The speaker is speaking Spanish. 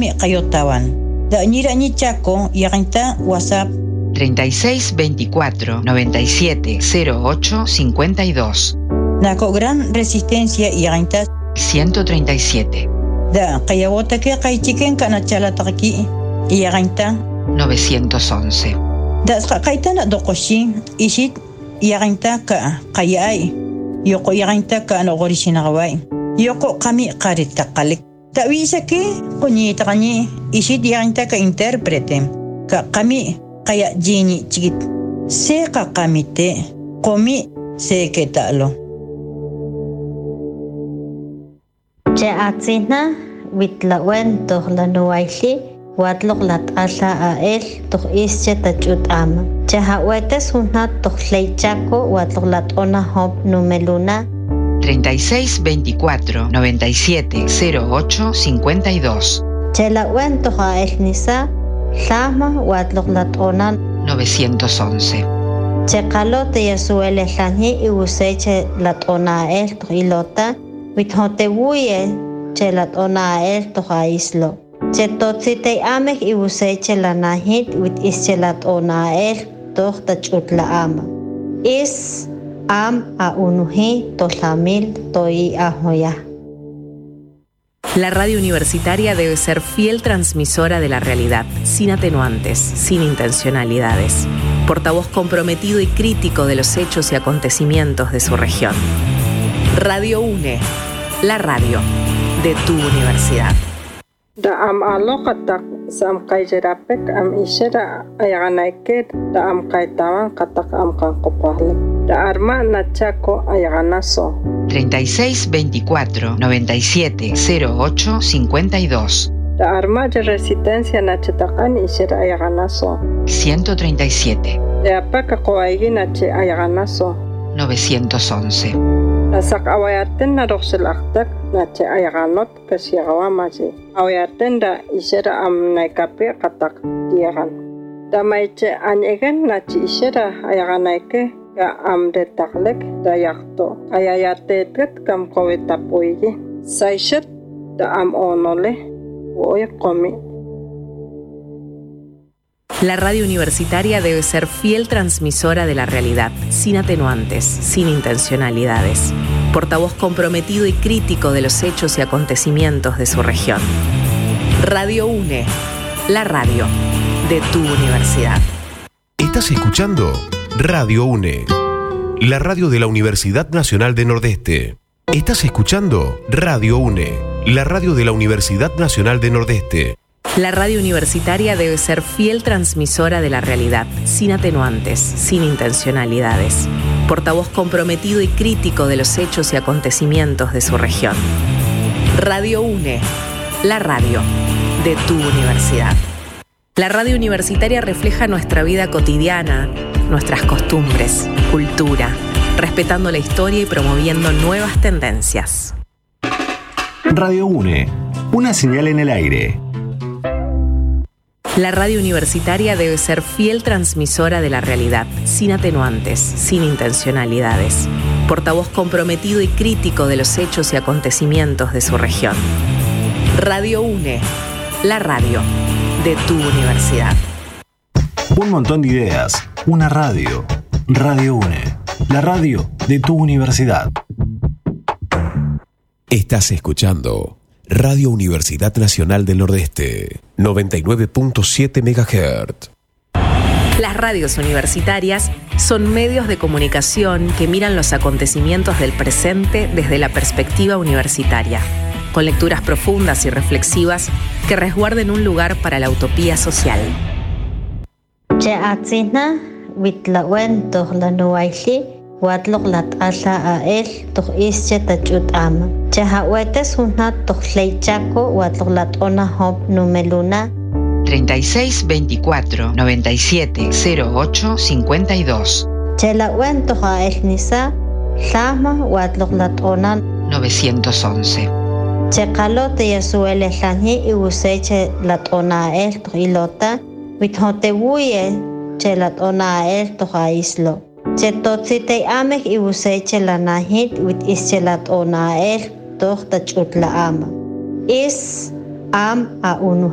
kami qayotawan. Da ñirañi Chaco yaqinta WhatsApp 36 24 97 08 52. Nako Gran Resistencia yaqinta 137. Da qayawota ke qaychiken kana chalataqki yaqinta 911. Da qaytana doqoshi ishit yaqinta ka qayay yoko yaqinta ka noqorishinaqway yoko qami qaritaqalik tawisa ke qunitaqani ishit yaqinta ka intérprete ka qami qaya jini chikit se qamite qomi se ketalo Atzina witlawen tohlanuaili watloklat ala ael toh ische tachut ama. Chahawetes unat tohleichaco watloklat ona hop numeluna 36 24 97 08 52. Chelawen toha el nisa lama watloklat ona 911. Chekalo te yasuele lani iuseche lat ona el tohilota Withotebuye chelat ona el toha islo. Chetotzite amek ibuseche la nahit wit ischelat ona el toh tachutla ama. Is am a unuhi tohlamil toi ahoya. La radio universitaria debe ser fiel transmisora de la realidad, sin atenuantes, sin intencionalidades. Portavoz comprometido y crítico de los hechos y acontecimientos de su región. Radio UNE, la radio de tu universidad. Da am aloqatak sam qayjerapek am ishera ayaganaike da am qaytawan qatak am qanqoqahlek da arma nachaco ayaganaso 36 24 97 08 52. Da arma de resistencia nachatakan ishera ayaganaso 137. Da apaka qoaigi nache ayaganaso 911. Nasak awayaten na roksel aktak na che ayaganot kasiagawa maji. Awayaten da isera am naikape katak diagan. Da maiche anyegen na che isera ayaganaike ka am detaklek da yakto. Ayayatetet kam kowetapoigi. Saishet da am onole woy komi. La radio universitaria debe ser fiel transmisora de la realidad, sin atenuantes, sin intencionalidades. Portavoz comprometido y crítico de los hechos y acontecimientos de su región. Radio UNE, la radio de tu universidad. Estás escuchando Radio UNE, la radio de la Universidad Nacional de Nordeste. Estás escuchando Radio UNE, la radio de la Universidad Nacional de Nordeste. La radio universitaria debe ser fiel transmisora de la realidad, sin atenuantes, sin intencionalidades. Portavoz comprometido y crítico de los hechos y acontecimientos de su región. Radio UNE, la radio de tu universidad. La radio universitaria refleja nuestra vida cotidiana, nuestras costumbres, cultura, respetando la historia y promoviendo nuevas tendencias. Radio UNE, una señal en el aire. La radio universitaria debe ser fiel transmisora de la realidad, sin atenuantes, sin intencionalidades. Portavoz comprometido y crítico de los hechos y acontecimientos de su región. Radio UNE, la radio de tu universidad. Un montón de ideas, una radio. Radio UNE, la radio de tu universidad. Estás escuchando Radio Universidad Nacional del Nordeste, 99.7 MHz. Las radios universitarias son medios de comunicación que miran los acontecimientos del presente desde la perspectiva universitaria, con lecturas profundas y reflexivas que resguarden un lugar para la utopía social. Watloklat ala ael toh ische tachut ama. Chahawetes unat tohleichaco watloklat ona hop numeluna 36 24 97 08 52. Chelawen toha el nisa lama watloklat ona 911. Chekalo te yasuele lani iuseche lat ona el tohilota withotebuye chelat ona el toha islo. Chetotzite amek ibuseche la nahit wit ischelat ona el toh tachutla ama. Is am a unu